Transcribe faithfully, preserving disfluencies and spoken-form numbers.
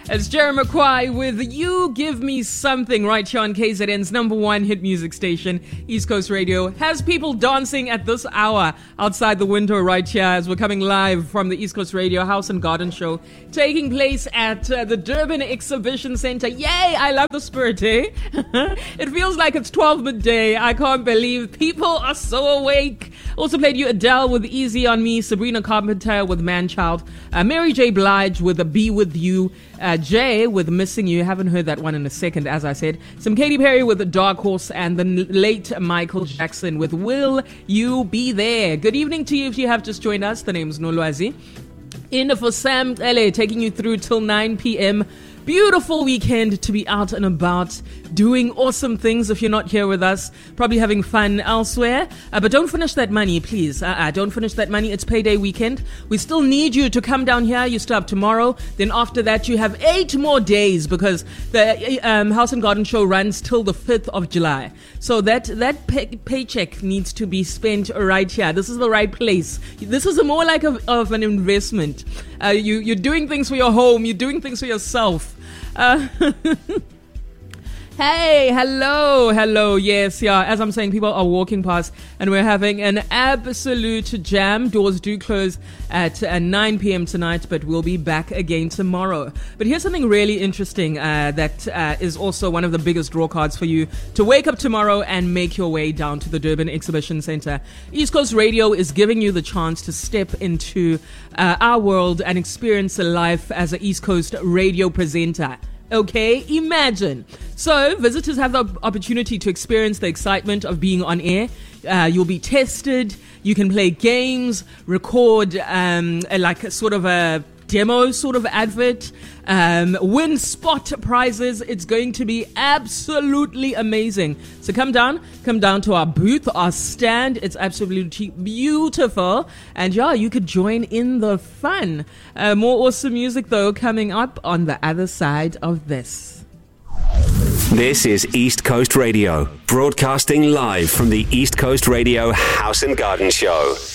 It's Jerry McQuay with You Give Me Something right here on K Z N's number one hit music station, East Coast Radio. Has people dancing at this hour outside the window right here as we're coming live from the East Coast Radio House and Garden Show, taking place at uh, the Durban Exhibition Center. Yay! I love the spirit, eh? It feels like it's twelve midday. I can't believe people are so awake. Also played you Adele with Easy on Me, Sabrina Carpenter with Manchild, uh, Mary J. Blige with the Be With You, uh, Jay with Missing You. Haven't heard that one in a second, as I said. Some Katy Perry with The Dark Horse, and the late Michael Jackson with Will You Be There. Good evening to you if you have just joined us. The name's Nolwazi. In for Sam L A, taking you through till nine p.m. Beautiful weekend to be out and about doing awesome things. If you're not here with us, probably having fun elsewhere, uh, but don't finish that money, please. Uh-uh, don't finish that money. It's payday weekend. We still need you to come down here. You start tomorrow, then after that you have eight more days, because the um, House and Garden Show runs till the fifth of July. So that that pay- paycheck needs to be spent right here. This is the right place. This is a more like a, of an investment. Uh, you you're doing things for your home. You're doing things for yourself. Uh, hey, hello, hello, yes, yeah, as I'm saying, people are walking past, and we're having an absolute jam. Doors do close at uh, nine p.m. tonight, but we'll be back again tomorrow. But here's something really interesting uh, that uh, is also one of the biggest draw cards for you to wake up tomorrow and make your way down to the Durban Exhibition Center. East Coast Radio is giving you the chance to step into uh, our world and experience a life as an East Coast radio presenter. Okay, imagine. So visitors have the opportunity to experience the excitement of being on air. Uh, you'll be tested. You can play games, record um, a, like a sort of a demo sort of advert, um, win spot prizes. It's going to be absolutely amazing. So come down, come down to our booth, our stand. It's absolutely beautiful. And yeah, you could join in the fun. Uh, more awesome music though coming up on the other side of this. This is East Coast Radio, broadcasting live from the East Coast Radio House and Garden Show.